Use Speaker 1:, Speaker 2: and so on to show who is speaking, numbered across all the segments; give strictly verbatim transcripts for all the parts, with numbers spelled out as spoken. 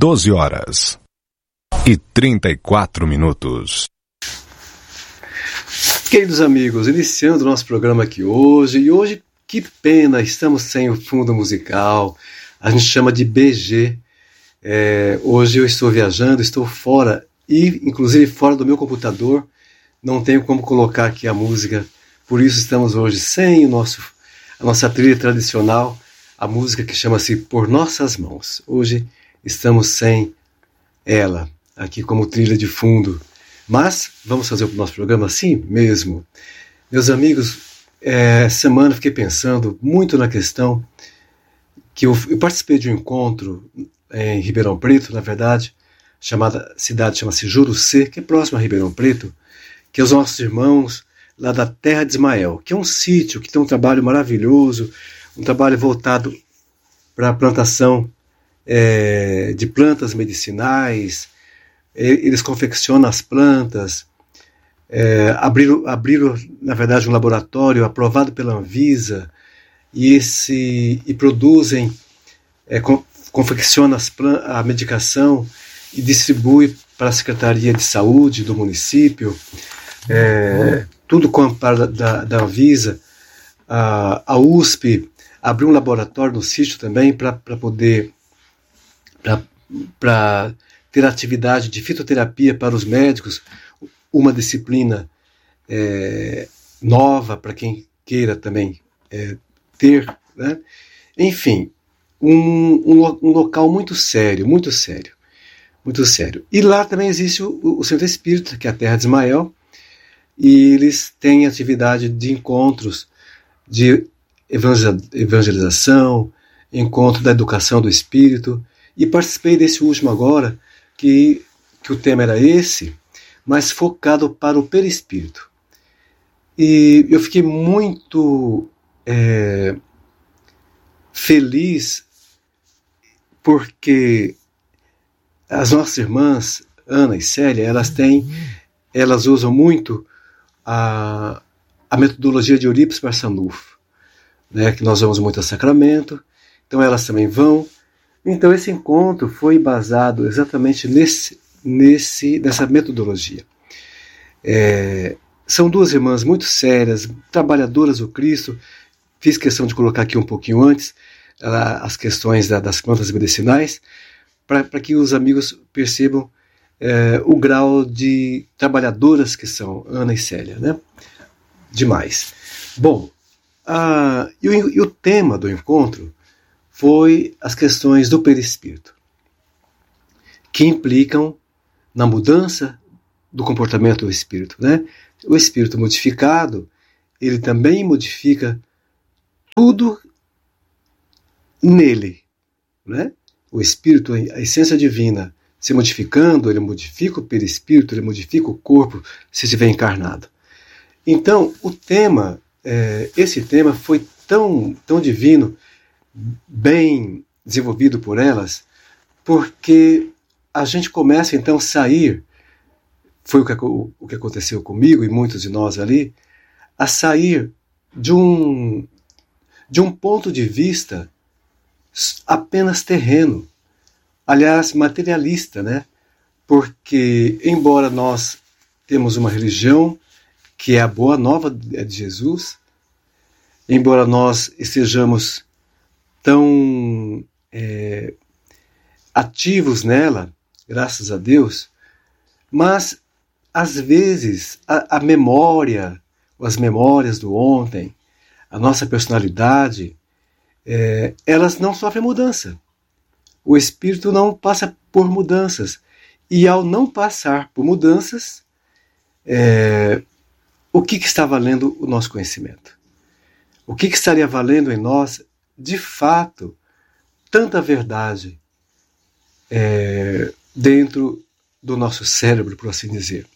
Speaker 1: doze horas e trinta e quatro minutos.
Speaker 2: Queridos amigos, iniciando o nosso programa aqui hoje, e hoje, que pena, estamos sem o fundo musical, a gente chama de B G. É, hoje eu estou viajando, estou fora, e inclusive fora do meu computador, não tenho como colocar aqui a música, por isso estamos hoje sem o nosso, a nossa trilha tradicional, a música que chama-se Por Nossas Mãos. Hoje estamos sem ela, aqui como trilha de fundo. Mas vamos fazer o nosso programa assim mesmo. Meus amigos, é, semana eu fiquei pensando muito na questão que eu, eu participei de um encontro em Ribeirão Preto, na verdade, chamada cidade chama-se Jurucê, que é próximo a Ribeirão Preto, que é os nossos irmãos lá da Terra de Ismael, que é um sítio que tem um trabalho maravilhoso, um trabalho voltado para a plantação é, de plantas medicinais. Eles confeccionam as plantas, é, abriram, abriram, na verdade, um laboratório aprovado pela Anvisa e, esse, e produzem, é, confeccionam as plan- a medicação e distribui para a Secretaria de Saúde do município, é, tudo com o amparo da, da Anvisa. A, a U S P abriu um laboratório no sítio também para poder para ter atividade de fitoterapia para os médicos, uma disciplina é, nova para quem queira também é, ter, né? Enfim, um, um, um local muito sério, muito sério, muito sério. E lá também existe o, o Centro Espírita, que é a Terra de Ismael, e eles têm atividade de encontros de evangelização, encontro da educação do espírito, e participei desse último agora, que, que o tema era esse, mas focado para o perispírito. E eu fiquei muito é, feliz porque as nossas irmãs, Ana e Célia, elas têm, elas usam muito a, a metodologia de Eurípides Barçanufo, né, que nós vamos muito a Sacramento, então elas também vão. Então esse encontro foi baseado exatamente nesse, nesse, nessa metodologia. É, são duas irmãs muito sérias, trabalhadoras do Cristo. Fiz questão de colocar aqui um pouquinho antes uh, as questões da, das plantas medicinais, para que os amigos percebam uh, o grau de trabalhadoras que são Ana e Célia, né? Demais. Bom, uh, e, o, e o tema do encontro foi as questões do perispírito, que implicam na mudança do comportamento do espírito, né? O espírito modificado, ele também modifica tudo nele, né? O espírito, a essência divina, se modificando, ele modifica o perispírito, ele modifica o corpo, se estiver encarnado. Então, o tema, é, esse tema foi tão, tão divino, bem desenvolvido por elas, porque a gente começa então a sair, foi o que, o, o que aconteceu comigo e muitos de nós ali, a sair de um, de um ponto de vista apenas terreno, aliás, materialista, né? Porque, embora nós temos uma religião que é a boa nova de Jesus, embora nós estejamos tão é, ativos nela, graças a Deus, mas às vezes a, a memória, as memórias do ontem, a nossa personalidade, é, elas não sofrem mudança. O espírito não passa por mudanças. E ao não passar por mudanças, é, o que, que está valendo o nosso conhecimento? O que, que estaria valendo em nós de fato, tanta verdade é, dentro do nosso cérebro, por assim dizer.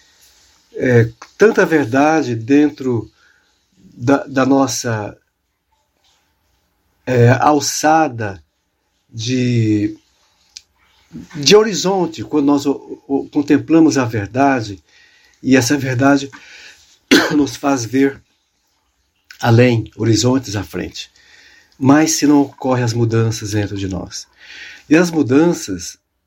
Speaker 2: É, tanta verdade dentro da, da nossa é, alçada de, de horizonte, quando nós o, o, contemplamos a verdade, e essa verdade nos faz ver além, horizontes à frente. Mas se não ocorrem as mudanças dentro de nós. E as mudanças,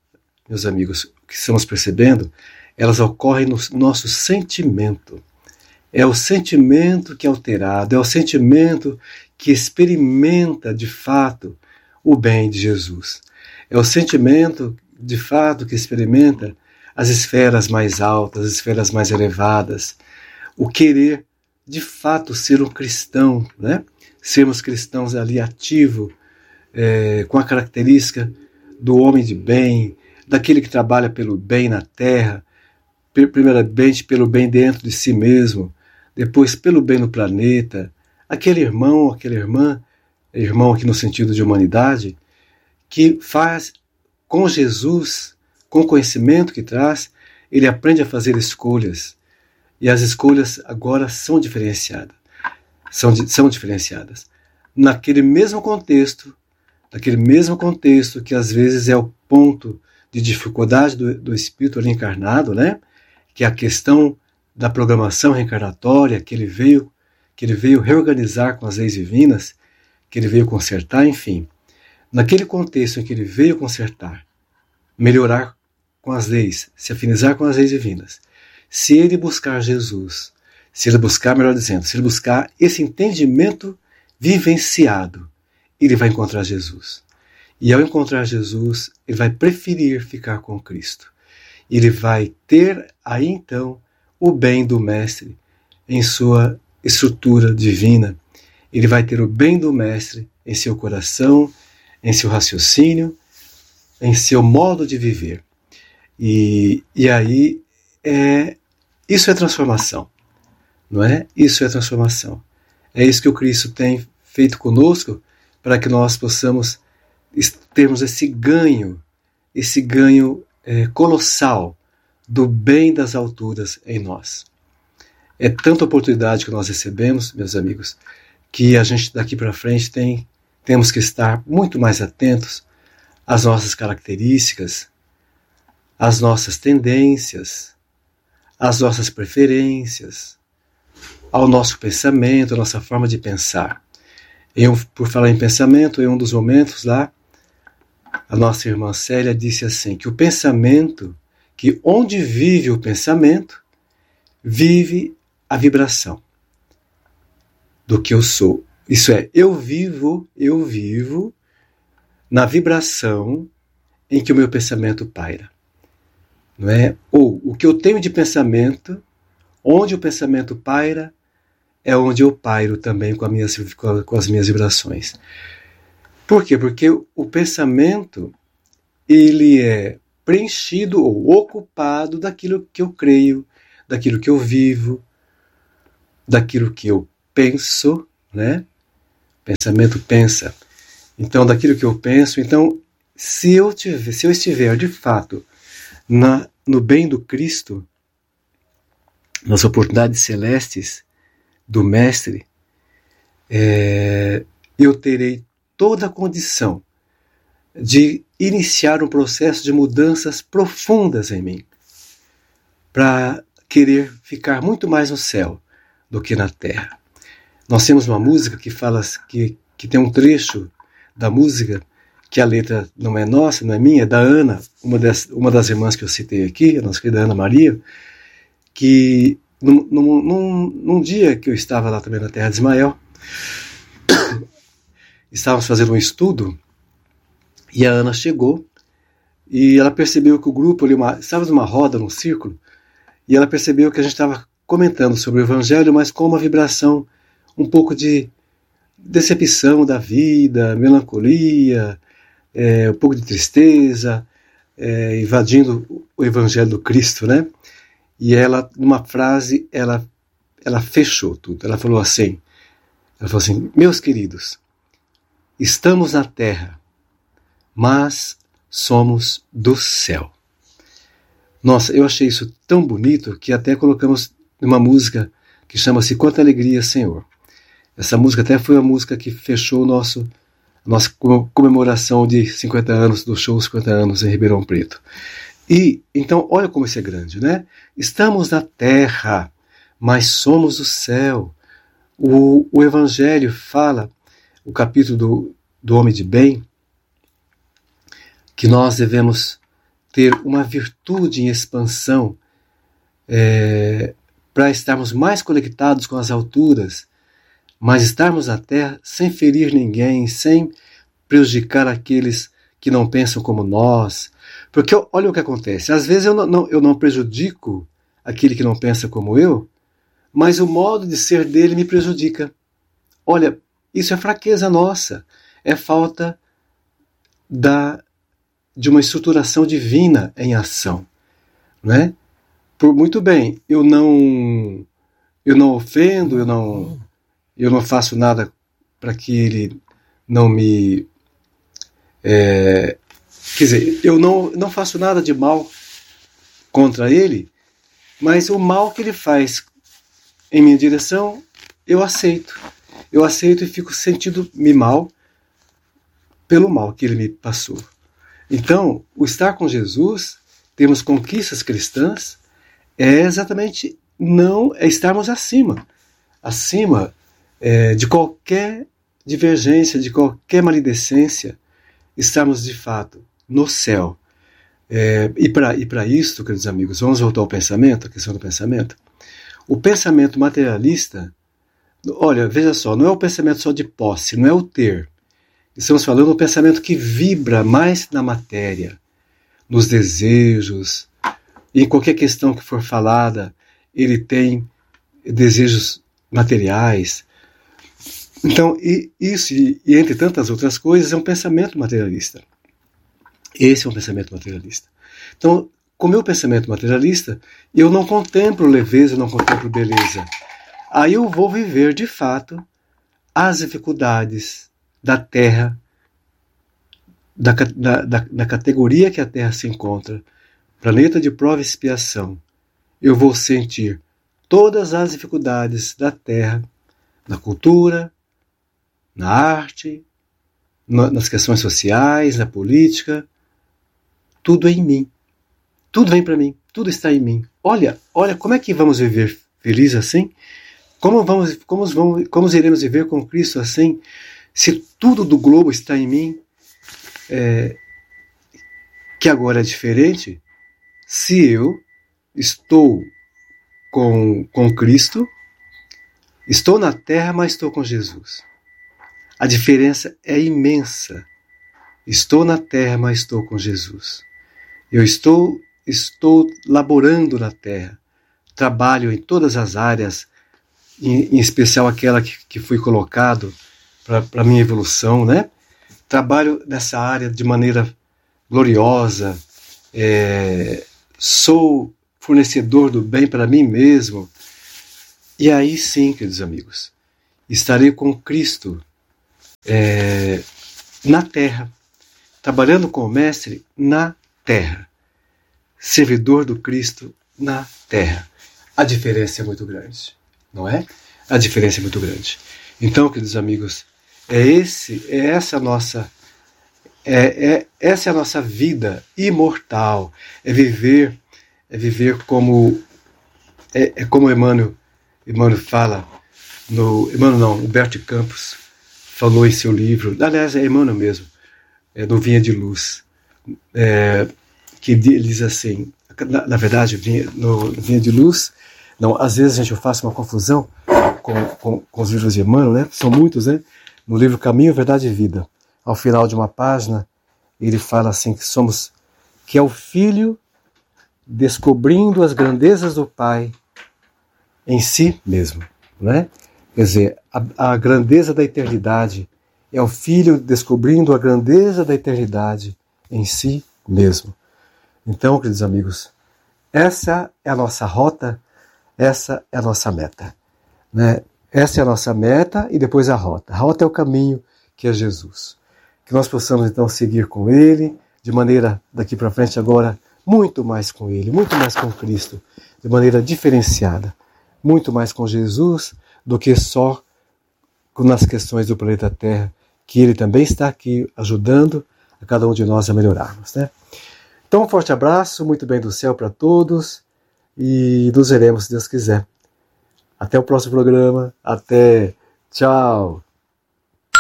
Speaker 2: meus amigos, o que estamos percebendo, elas ocorrem no nosso sentimento. É o sentimento que é alterado, é o sentimento que experimenta de fato o bem de Jesus. É o sentimento de fato que experimenta as esferas mais altas, as esferas mais elevadas, o querer de fato ser um cristão, né? Sermos cristãos ali ativo, é, com a característica do homem de bem, daquele que trabalha pelo bem na terra, primeiramente pelo bem dentro de si mesmo, depois pelo bem no planeta, aquele irmão, aquela irmã, irmão aqui no sentido de humanidade, que faz com Jesus, com o conhecimento que traz, ele aprende a fazer escolhas, e as escolhas agora são diferenciadas, são, são diferenciadas. Naquele mesmo contexto, naquele mesmo contexto que às vezes é o ponto de dificuldade do, do espírito ali encarnado, né? Que é a questão da programação reencarnatória, que ele veio, que ele veio reorganizar com as leis divinas, que ele veio consertar, enfim. Naquele contexto em que ele veio consertar, melhorar com as leis, se afinizar com as leis divinas, se ele buscar Jesus, se ele buscar, melhor dizendo, se ele buscar esse entendimento vivenciado, ele vai encontrar Jesus. E ao encontrar Jesus, ele vai preferir ficar com Cristo. Ele vai ter aí então o bem do Mestre em sua estrutura divina. Ele vai ter o bem do Mestre em seu coração, em seu raciocínio, em seu modo de viver. E, e aí, é, isso é transformação, não é? Isso é transformação. É isso que o Cristo tem feito conosco para que nós possamos termos esse ganho, esse ganho é, colossal do bem das alturas em nós. É tanta oportunidade que nós recebemos, meus amigos, que a gente daqui para frente tem, temos que estar muito mais atentos às nossas características, às nossas tendências, às nossas preferências, ao nosso pensamento, à nossa forma de pensar. Eu, por falar em pensamento, em um dos momentos lá, a nossa irmã Célia disse assim, que o pensamento, que onde vive o pensamento, vive a vibração do que eu sou. Isso é, eu vivo, eu vivo na vibração em que o meu pensamento paira. Não é? Ou o que eu tenho de pensamento, onde o pensamento paira, é onde eu pairo também com, a minha, com as minhas vibrações. Por quê? Porque o pensamento, ele é preenchido ou ocupado daquilo que eu creio, daquilo que eu vivo, daquilo que eu penso, né? Pensamento pensa. Então, daquilo que eu penso, então, se eu tiver, se eu estiver de fato na, no bem do Cristo, nas oportunidades celestes do Mestre, é, eu terei toda a condição de iniciar um processo de mudanças profundas em mim, para querer ficar muito mais no céu do que na terra. Nós temos uma música que fala que, que tem um trecho da música que a letra não é nossa, não é minha, é da Ana, uma das, uma das irmãs que eu citei aqui, a nossa querida Ana Maria, que num, num, num, num dia que eu estava lá também na terra de Ismael, estávamos fazendo um estudo e a Ana chegou e ela percebeu que o grupo ali, uma, estava numa roda, num círculo, e ela percebeu que a gente estava comentando sobre o Evangelho, mas com uma vibração um pouco de decepção da vida, melancolia, é, um pouco de tristeza, é, invadindo o Evangelho do Cristo, né? E ela, numa frase, ela, ela fechou tudo. Ela falou assim, ela falou assim, meus queridos, estamos na terra, mas somos do céu. Nossa, eu achei isso tão bonito que até colocamos uma música que chama-se Quanta Alegria, Senhor. Essa música até foi a música que fechou o nosso, a nossa comemoração de cinquenta anos, do show cinquenta anos em Ribeirão Preto. E, então, olha como isso é grande, né? Estamos na terra, mas somos do céu. O, o Evangelho fala, o capítulo do, do homem de bem, que nós devemos ter uma virtude em expansão, é, para estarmos mais conectados com as alturas, mas estarmos na Terra sem ferir ninguém, sem prejudicar aqueles que não pensam como nós. Porque olha o que acontece, às vezes eu não, não, eu não prejudico aquele que não pensa como eu, mas o modo de ser dele me prejudica. Olha, isso é fraqueza nossa, é falta da, de uma estruturação divina em ação, né? Por muito bem, eu não eu não ofendo, eu não eu não faço nada para que ele não me é, quer dizer, eu não não faço nada de mal contra ele, mas o mal que ele faz em minha direção, eu aceito. Eu aceito e fico sentindo-me mal pelo mal que ele me passou. Então, o estar com Jesus, termos conquistas cristãs, é exatamente não é estarmos acima. Acima é, de qualquer divergência, de qualquer maledicência, estarmos de fato no céu. É, e para e para isso, queridos amigos, vamos voltar ao pensamento, a questão do pensamento. O pensamento materialista, olha, veja só, não é o pensamento só de posse, não é o ter. Estamos falando do pensamento que vibra mais na matéria, nos desejos, e em qualquer questão que for falada, ele tem desejos materiais. Então, e, isso, e, e entre tantas outras coisas, é um pensamento materialista. Esse é um pensamento materialista. Então, com o meu pensamento materialista, eu não contemplo leveza, eu não contemplo beleza. Aí eu vou viver, de fato, as dificuldades da Terra, da, da, da, da categoria que a Terra se encontra, planeta de prova e expiação. Eu vou sentir todas as dificuldades da Terra, na cultura, na arte, na, nas questões sociais, na política, tudo é em mim. Tudo vem para mim, tudo está em mim. Olha, olha como é que vamos viver feliz assim? Como vamos, como vamos, como iremos viver com Cristo assim? Se tudo do globo está em mim, é, que agora é diferente, se eu estou com, com Cristo, estou na terra, mas estou com Jesus. A diferença é imensa. Estou na terra, mas estou com Jesus. Eu estou, estou laborando na terra. Trabalho em todas as áreas, em, em especial aquela que, que fui colocado para a minha evolução, né? Trabalho nessa área de maneira gloriosa, é, sou fornecedor do bem para mim mesmo. E aí sim, queridos amigos, estarei com Cristo é, na terra, trabalhando com o Mestre na terra, servidor do Cristo na terra. A diferença é muito grande, não é? A diferença é muito grande. Então, queridos amigos, é esse, é essa a nossa, é, é essa é a nossa vida imortal. É viver, é viver como, é, é como Emmanuel, Emmanuel fala, no Emmanuel não, Humberto Campos falou em seu livro. Aliás, é Emmanuel mesmo, é, no Vinha de Luz, é, que ele diz assim. Na, na verdade, no Vinha de Luz, não, às vezes a gente faz uma confusão com, com, com os livros de Emmanuel, né? São muitos, né? No livro Caminho, Verdade e Vida, ao final de uma página, ele fala assim que somos, que é o Filho descobrindo as grandezas do Pai em si mesmo, né? Quer dizer, a, a grandeza da eternidade é o Filho descobrindo a grandeza da eternidade em si mesmo. Então, queridos amigos, essa é a nossa rota, essa é a nossa meta, né? Essa é a nossa meta e depois a rota. A rota é o caminho que é Jesus. Que nós possamos então seguir com Ele, de maneira daqui para frente agora, muito mais com Ele, muito mais com Cristo, de maneira diferenciada, muito mais com Jesus do que só nas questões do planeta Terra, que Ele também está aqui ajudando a cada um de nós a melhorarmos, né? Então, um forte abraço, muito bem do céu para todos e nos veremos, se Deus quiser. Até o próximo programa. Até. Tchau.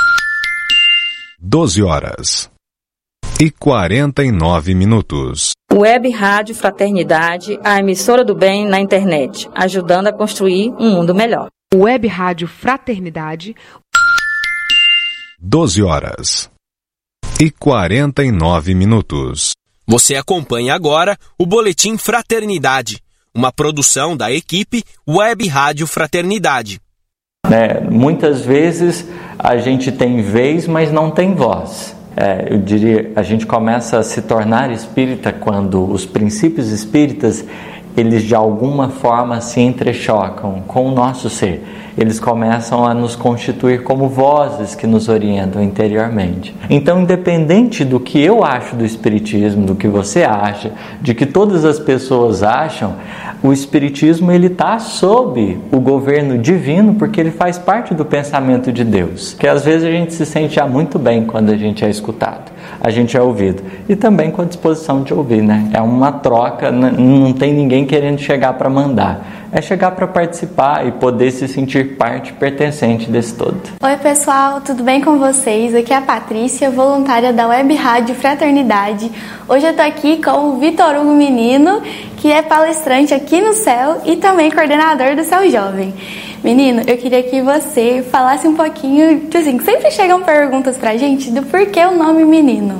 Speaker 1: doze horas e quarenta e nove minutos.
Speaker 3: Web Rádio Fraternidade, a emissora do bem na internet, ajudando a construir um mundo melhor.
Speaker 4: Web Rádio Fraternidade.
Speaker 1: doze horas e quarenta e nove minutos.
Speaker 5: Você acompanha agora o Boletim Fraternidade, uma produção da equipe Web Rádio Fraternidade.
Speaker 6: É, muitas vezes a gente tem vez, mas não tem voz. É, eu diria, a gente começa a se tornar espírita quando os princípios espíritas, eles de alguma forma se entrechocam com o nosso ser. Eles começam a nos constituir como vozes que nos orientam interiormente. Então, independente do que eu acho do Espiritismo, do que você acha, de que todas as pessoas acham, o Espiritismo ele está sob o governo divino porque ele faz parte do pensamento de Deus. Que às vezes a gente se sente já muito bem quando a gente é escutado, a gente é ouvido. E também com a disposição de ouvir, né? É uma troca, não tem ninguém querendo chegar para mandar. É chegar para participar e poder se sentir parte pertencente desse todo.
Speaker 7: Oi pessoal, tudo bem com vocês? Aqui é a Patrícia, voluntária da Web Rádio Fraternidade. Hoje eu estou aqui com o Vitor Hugo Menino, que é palestrante aqui no Céu e também coordenador do Céu Jovem. Menino, eu queria que você falasse um pouquinho, assim, sempre chegam perguntas pra gente do porquê o nome Menino.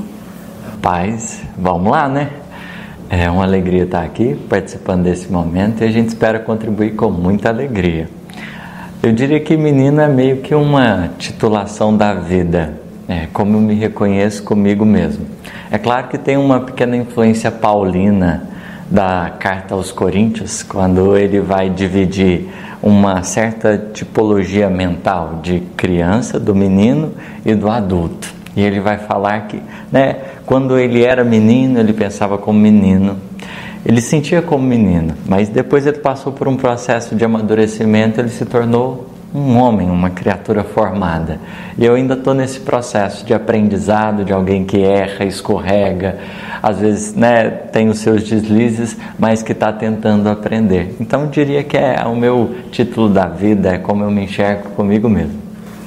Speaker 6: Paz, vamos lá, né? É uma alegria estar aqui participando desse momento e a gente espera contribuir com muita alegria. Eu diria que menino é meio que uma titulação da vida, é, como eu me reconheço comigo mesmo. É claro que tem uma pequena influência paulina da carta aos Coríntios, quando ele vai dividir uma certa tipologia mental de criança, do menino e do adulto. E ele vai falar que, né, quando ele era menino, ele pensava como menino, ele sentia como menino, mas depois ele passou por um processo de amadurecimento, ele se tornou um homem, uma criatura formada. E eu ainda estou nesse processo de aprendizado, de alguém que erra, escorrega, às vezes, né, tem os seus deslizes, mas que está tentando aprender. Então eu diria que é o meu título da vida, é como eu me enxergo comigo mesmo.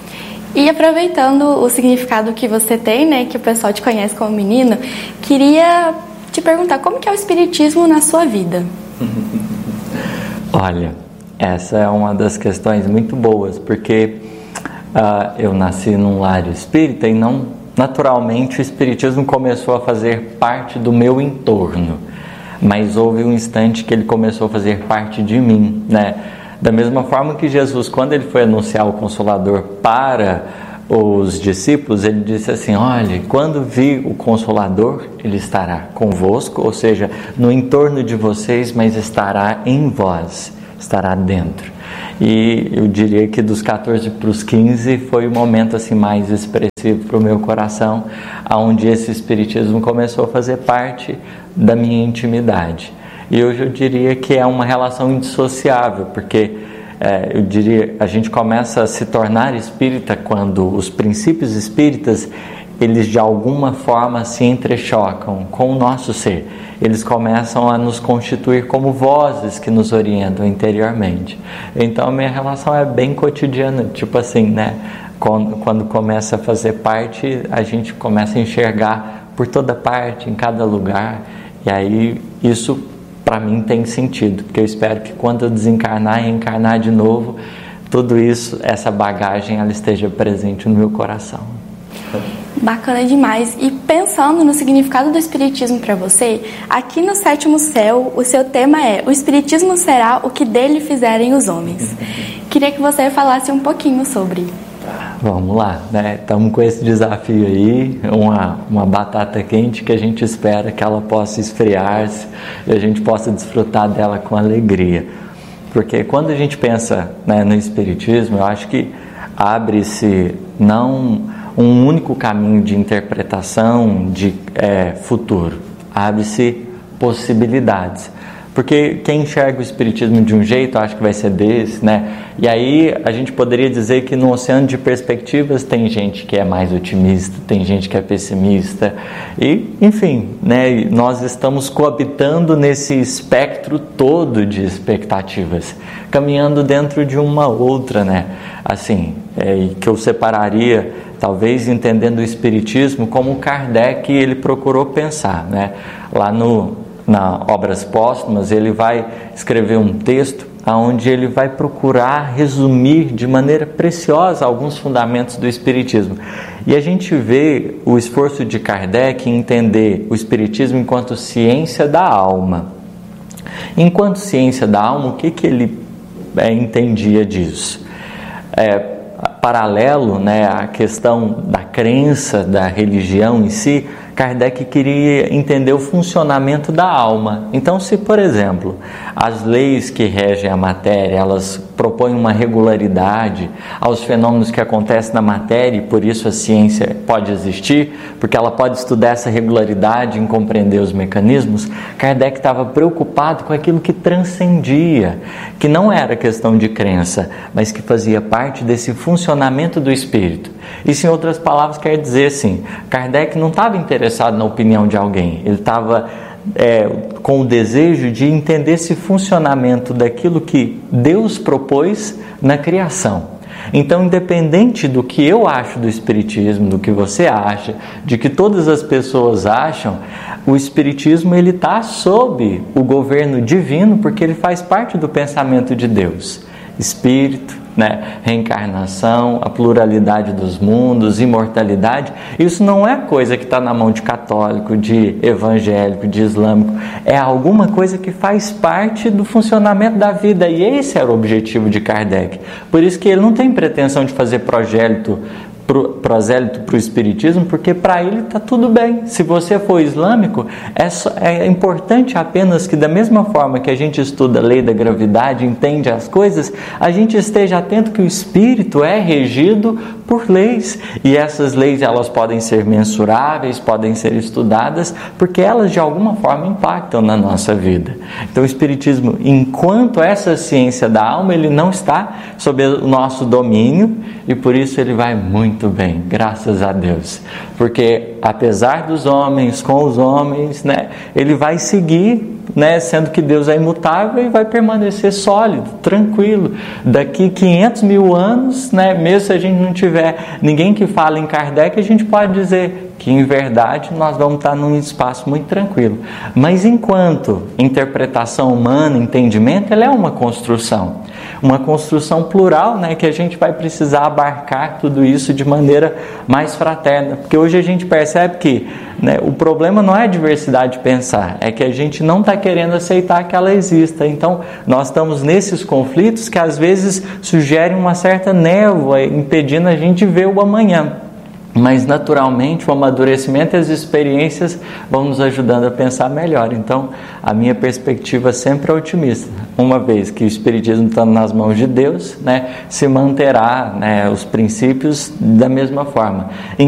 Speaker 7: E aproveitando o significado que você tem, né, que o pessoal te conhece como menino, queria te perguntar como que é o Espiritismo na sua vida?
Speaker 6: Olha, essa é uma das questões muito boas, porque uh, eu nasci num lar espírita e não, naturalmente o Espiritismo começou a fazer parte do meu entorno, mas houve um instante que ele começou a fazer parte de mim, né? Da mesma forma que Jesus, quando ele foi anunciar o Consolador para os discípulos, ele disse assim: olha, quando vir o Consolador, ele estará convosco, ou seja, no entorno de vocês, mas estará em vós, estará dentro. E eu diria que dos catorze para os quinze foi o momento assim mais expressivo para o meu coração, onde esse Espiritismo começou a fazer parte da minha intimidade. E hoje eu diria que é uma relação indissociável, porque é, eu diria, a gente começa a se tornar espírita quando os princípios espíritas, eles de alguma forma se entrechocam com o nosso ser. Eles começam a nos constituir como vozes que nos orientam interiormente. Então a minha relação é bem cotidiana, tipo assim, né? Quando, quando começa a fazer parte, a gente começa a enxergar por toda parte, em cada lugar, e aí isso para mim tem sentido, porque eu espero que quando eu desencarnar e reencarnar de novo, tudo isso, essa bagagem, ela esteja presente no meu coração.
Speaker 7: Bacana demais. E pensando no significado do Espiritismo para você, aqui no Sétimo Céu, o seu tema é: o Espiritismo será o que dele fizerem os homens. Queria que você falasse um pouquinho sobre.
Speaker 6: Vamos lá, né? Estamos com esse desafio aí, uma, uma batata quente que a gente espera que ela possa esfriar-se e a gente possa desfrutar dela com alegria. Porque quando a gente pensa, né, no Espiritismo, eu acho que abre-se não um único caminho de interpretação de é, futuro, abre-se possibilidades. Porque quem enxerga o Espiritismo de um jeito, acho que vai ser desse, né? E aí a gente poderia dizer que no oceano de perspectivas tem gente que é mais otimista, tem gente que é pessimista. E, enfim, né, nós estamos coabitando nesse espectro todo de expectativas, caminhando dentro de uma outra, né? Assim, é, que eu separaria, talvez entendendo o Espiritismo como Kardec ele procurou pensar, né? Lá no... na Obras Póstumas, ele vai escrever um texto onde ele vai procurar resumir de maneira preciosa alguns fundamentos do Espiritismo. E a gente vê o esforço de Kardec em entender o Espiritismo enquanto ciência da alma. Enquanto ciência da alma, o que, que ele é, entendia disso? É, paralelo, né, à questão da crença, da religião em si, Kardec queria entender o funcionamento da alma. Então, se, por exemplo, as leis que regem a matéria, elas propõem uma regularidade aos fenômenos que acontecem na matéria, e por isso a ciência pode existir, porque ela pode estudar essa regularidade em compreender os mecanismos, Kardec estava preocupado com aquilo que transcendia, que não era questão de crença, mas que fazia parte desse funcionamento do espírito. Isso, em outras palavras, quer dizer assim, Kardec não estava interessado na opinião de alguém, ele estava é, com o desejo de entender esse funcionamento daquilo que Deus propôs na criação. Então, independente do que eu acho do Espiritismo, do que você acha, de que todas as pessoas acham, o Espiritismo ele está sob o governo divino, porque ele faz parte do pensamento de Deus. Espírito, né? Reencarnação, a pluralidade dos mundos, imortalidade, isso não é coisa que está na mão de católico, de evangélico, de islâmico, é alguma coisa que faz parte do funcionamento da vida, e esse era o objetivo de Kardec. Por isso que ele não tem pretensão de fazer prosélito prosélito para o Espiritismo, porque para ele está tudo bem. Se você for islâmico, é, só, é importante apenas que, da mesma forma que a gente estuda a lei da gravidade, entende as coisas, a gente esteja atento que o espírito é regido por leis, e essas leis elas podem ser mensuráveis, podem ser estudadas, porque elas de alguma forma impactam na nossa vida. Então o Espiritismo, enquanto essa ciência da alma, ele não está sob o nosso domínio, e por isso ele vai muito bem, graças a Deus, porque apesar dos homens, com os homens, né, ele vai seguir, né, sendo que Deus é imutável, e vai permanecer sólido, tranquilo. Daqui quinhentos mil anos, né, mesmo se a gente não tiver ninguém que fale em Kardec, a gente pode dizer que em verdade nós vamos estar num espaço muito tranquilo. Mas enquanto interpretação humana, entendimento, ela é uma construção, uma construção plural, né, que a gente vai precisar abarcar tudo isso de maneira mais fraterna, porque hoje a gente percebe que, né, o problema não é a diversidade de pensar, é que a gente não está querendo aceitar que ela exista. Então nós estamos nesses conflitos que às vezes sugerem uma certa névoa, impedindo a gente ver o amanhã. Mas naturalmente o amadurecimento e as experiências vão nos ajudando a pensar melhor. Então a minha perspectiva sempre é otimista, uma vez que o Espiritismo está nas mãos de Deus, né, se manterá, né, os princípios da mesma forma.